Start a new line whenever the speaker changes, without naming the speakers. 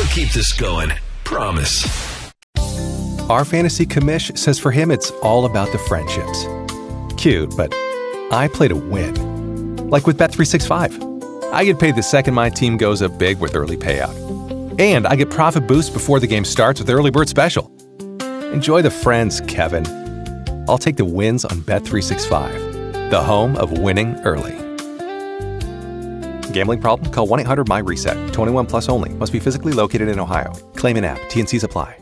keep this going. Promise.
Our fantasy commish says for him it's all about the friendships. Cute, but I play to win. Like with Bet365. I get paid the second my team goes up big with early payout. And I get profit boost before the game starts with Early Bird Special. Enjoy the friends, Kevin. I'll take the wins on Bet365, the home of winning early. Gambling problem? Call 1-800-MY-RESET. 21 plus only. Must be physically located in Ohio. Claim in app. T&Cs apply.